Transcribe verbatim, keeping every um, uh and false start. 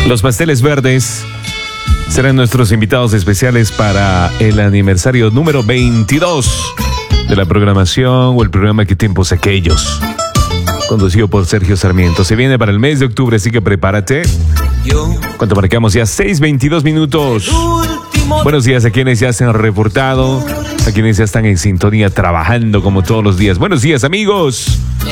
Los pasteles verdes serán nuestros invitados especiales para el aniversario número veintidós de la programación o el programa ¿Qué tiempos aquellos? Conducido por Sergio Sarmiento. Se viene para el mes de octubre, así que prepárate. ¿Cuánto marcamos ya? seis veintidós minutos. Buenos días a quienes ya se han reportado, a quienes ya están en sintonía trabajando como todos los días. Buenos días, amigos.